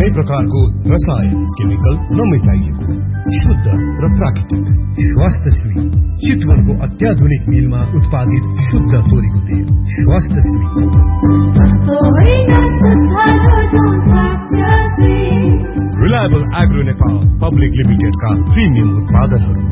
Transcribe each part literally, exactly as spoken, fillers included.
कुनै प्रकारको रसायन केमिकल नमिसाइएको शुद्ध र प्राकृतिक स्वास्थ्यश्री चितवनको अत्याधुनिक मिलमा उत्पादित शुद्ध तोरीको तेल स्वास्थ्यश्री। रिलायबल एग्रो नेपाल पब्लिक लिमिटेडका प्रिमियम उत्पादनहरू।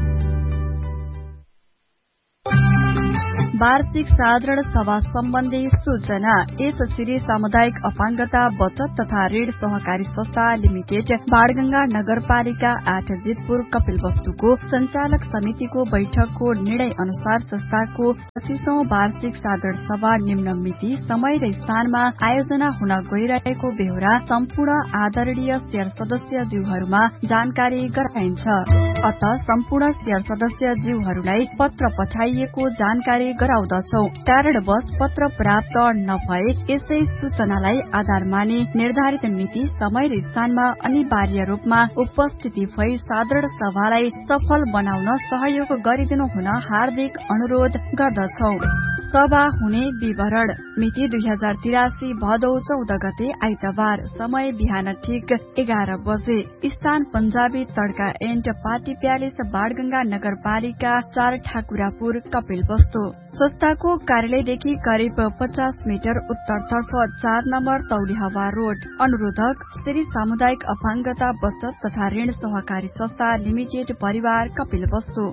वार्षिक साधारण सभा सम्बन्धी सूचना। यस श्री सामुदायिक अपाङ्गता बचत तथा ऋण सहकारी संस्था लिमिटेड बाणगंगा नगरपालिका आठ जितपुर कपिलवस्तुको संचालक समितिको बैठकको निर्णय अनुसार संस्थाको पच्चीसौं वार्षिक साधारण सभा निम्न मिति समय र स्थानमा आयोजना हुन गइरहेको बेहोरा सम्पूर्ण आदरणीय शेयर सदस्यज्यूहरूमा जानकारी गराइन्छ। अत सम्पूर्ण शेयर सदस्यज्यूहरूलाई पत्र पठाइएको जानकारी गराउँदछौ। कारणवश पत्र प्राप्त नभए यसै सूचनालाई आधार मानि निर्धारित मिति समय र स्थानमा अनिवार्य रूपमा उपस्थिति भई साधारण सभालाई सफल बनाउन सहयोग गरिदिनु हुन हार्दिक अनुरोध गर्दछौ। सभा हुने विवरण। मिति दुई हजार तिरासी भदौ चौध गते आइतबार। समय बिहान ठिक एघार बजे। स्थान पंजाबी तड्का एण्ड पार्टी प्यालेस बाणगंगा नगरपालिका चार ठाकुरापुर कपिलवस्तु। संस्थाको कार्यालयदेखि करिब पचास मिटर उत्तरतर्फ चार नम्बर तौली हवा रोड। अनुरोधक श्री सामुदायिक अपाङ्गता बचत तथा ऋण सहकारी संस्था लिमिटेड परिवार कपिलवस्तु।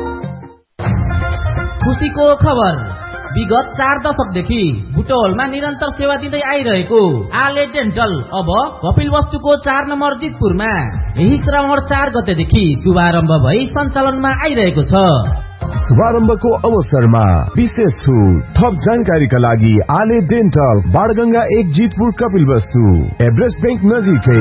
खुशीको खबर। विगत चार दशकदेखि बुटवलमा निरन्तर सेवा दिँदै आइरहेको आले डेन्टल अब कपिलवस्तुको चार नम्बर जितपुरमा यही श्रावण चार गतेदेखि शुभारम्भ भई सञ्चालनमा आइरहेको छ। शुभारम्भको अवसरमा विशेष छुट। थप जानकारीका लागि आले डेन्टल बाणगंगा एक जितपुर कपिलवस्तु एभरेस्ट बैंक नजिकै।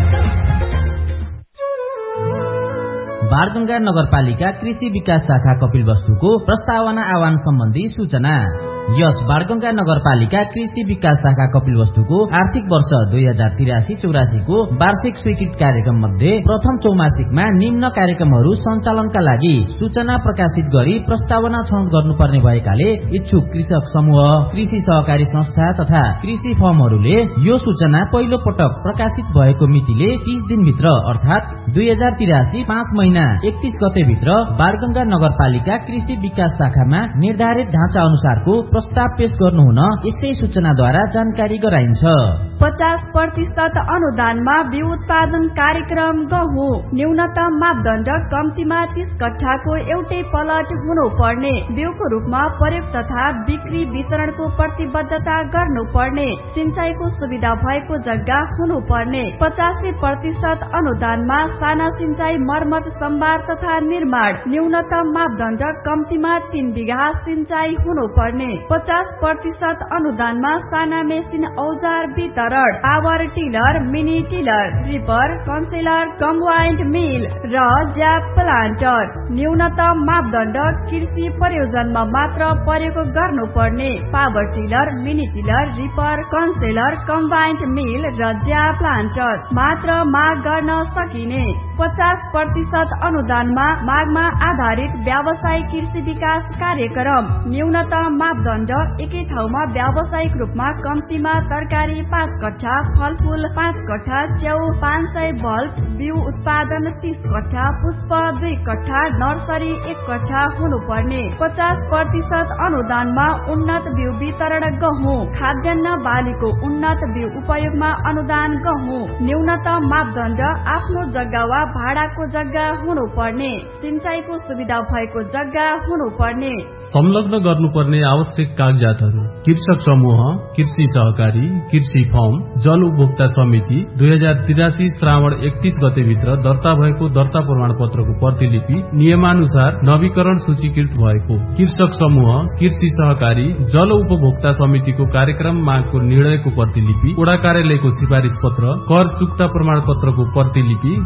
बाणगंगा नगरपालिका कृषि विकास शाखा कपिलवस्तुको प्रस्तावना आह्वान सम्बन्धी सूचना। यस बाणगंगा नगरपालिका कृषि विकास शाखा कपिलवस्तुको आर्थिक वर्ष दुई हजार तिरासी चौरासीको वार्षिक स्वीकृत कार्यक्रम मध्ये प्रथम चौमासिकमा निम्न कार्यक्रमहरू सञ्चालनका लागि सूचना प्रकाशित गरी प्रस्तावना छनौट गर्नुपर्ने भएकाले इच्छुक कृषक समूह, कृषि सहकारी संस्था तथा कृषि फर्महरूले यो सूचना पहिलो पटक प्रकाशित भएको मितिले तीस दिनभित्र अर्थात दुई हजार तिरासी पाँच महिना एकतीस गते भित्र बाणगंगा नगरपालिका कृषि विकास शाखामा निर्धारित ढाँचा अनुसारको प्रस्ताव पेश गर्नुहुन यसै सूचनाद्वारा जानकारी गराइन्छ। पचास प्रतिशत अनुदानमा बिउ उत्पादन कार्यक्रम गहुँ। न्यूनतम मापदण्ड कम्तीमा तीस कट्ठाको एउटै प्लट हुनुपर्ने। बिउको रूपमा प्रयोग तथा बिक्री वितरणको प्रतिबद्धता गर्नुपर्ने। सिंचाईको सुविधा भएको जग्गा हुनुपर्ने। पचासी प्रतिशत अनुदानमा साना सिंचाई मर्मत सम्भार तथा निर्माण। न्यूनतम मापदण्ड कम्तीमा तीन बिघा सिंचाई हुनुपर्ने। पचास प्रतिशत अनुदानमा साना मेसिन औजार वितरण। Power tiller, mini tiller, ripper, कन्सेलर, combined मिल र ज्याप प्लान्टर। न्यूनतम मापदण्ड कृषि प्रयोजनमा मात्र प्रयोग गर्नुपर्ने। Power tiller, mini tiller, ripper, कन्सेलर, combined मिल र ज्याप प्लान्टर मात्र माग गर्न सकिने। पचास प्रतिशत अनुदानमा मागमा आधारित व्यावसायिक कृषि विकास कार्यक्रम। न्यूनतम मापदण्ड एकै ठाउँमा व्यावसायिक रूपमा कम्तीमा तरकारी पाँच कट्ठा, फलफूल पाँच कट्ठा, च्याउ पाँच सय बल्ब, बिउ उत्पादन तीस कट्ठा, पुष्प दुई कट्ठा, नर्सरी एक कट्ठा हुनुपर्ने। पचास प्रतिशत अनुदानमा उन्नत बिउ वितरण गहुँ। खाद्यान्न बालीको उन्नत बिउ उपयोगमा अनुदान गहुँ। न्यूनतम मापदण्ड आफ्नो जग्गा वा भाडाको जग्गा हुनुपर्ने। सिंचाईको सुविधा भएको जग्गा हुनुपर्ने। संलग्न गर्नुपर्ने आवश्यक कागजातहरू कृषक समूह, कृषि सहकारी, कृषि फर्म, जल उपभोक्ता समिति दुई हजार तिरासी श्रावण एकतीस गते भित्र दर्ता भएको दर्ता प्रमाण पत्रको प्रतिलिपि नियमानुसार नवीकरण सूचीकृत भएको कृषक समूह, कृषि सहकारी, जल उपभोक्ता समितिको कार्यक्रम मागको निर्णयको प्रतिलिपि, वडा कार्यालयको सिफारिश पत्र, कर चुक्ता प्रमाण पत्रको प्रतिलिपि, छुट्टा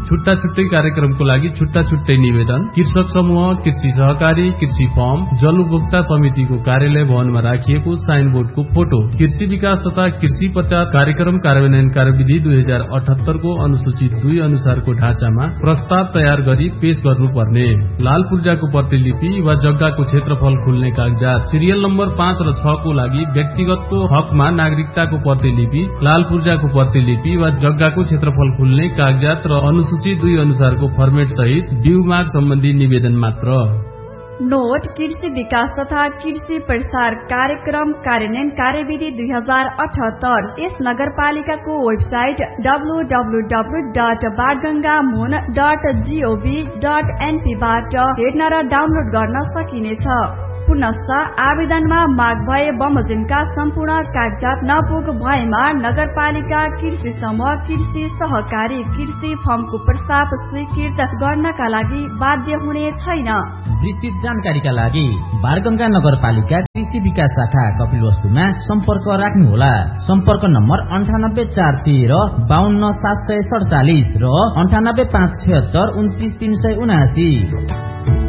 छुट्टै कार्यक्रमको लागि छुट्टा छुट्टै निवेदन कृषक समूह, कृषि सहकारी, कृषि फर्म, जल उपभोक्ता समितिको कार्यालय भवनमा राखिएको साइन बोर्डको फोटो, कृषि विकास तथा कृषि पश्चात कार्यक्रम कार्यान्वयन कार्यविधि दुई हजार अठहत्तर को अनुसूचित दुई अनुसारको ढाँचामा प्रस्ताव तयार गरी पेश गर्नुपर्ने, लाल पूर्जाको प्रतिलिपि वा जग्गाको क्षेत्रफल खुल्ने कागजात, सिरियल नम्बर पाँच र छ को लागि व्यक्तिगतको हकमा नागरिकताको प्रतिलिपि, लाल पूर्जाको प्रतिलिपि वा जग्गाको क्षेत्रफल खुल्ने कागजात र अनुसूचित दुई अनुसारको फर्मेट सहित ड्यू माग सम्बन्धी निवेदन मात्र। नोट कृषि विकास तथा कृषि प्रसार कार्यक्रम कार्यान्वयन कार्यविधि दुई हजार अठहत्तर यस नगरपालिकाको website W W W dot Banganga मुन डट जीओभी डट एनपी बाट हेर्न र डाउनलोड गर्न सकिनेछ। पुनश्च आवेदनमा माग भए बमोजिमका सम्पूर्ण कागजात नपुग भएमा नगरपालिका कृषि समूह, कृषि सहकारी, कृषि फर्मको प्रस्ताव स्वीकृत गर्नका लागि बाध्य हुने छैन। विस्तृत जानकारीका लागि बाणगंगा नगरपालिका कृषि विकास शाखा कपिलवस्तुमा सम्पर्क राख्नुहोला। सम्पर्क नम्बर अन्ठानब्बे चार तेह्र बाहन्न सात सय सडचालिस र अन्ठानब्बे पाँच छिहत्तर उन्तिस तीन सय उनासी।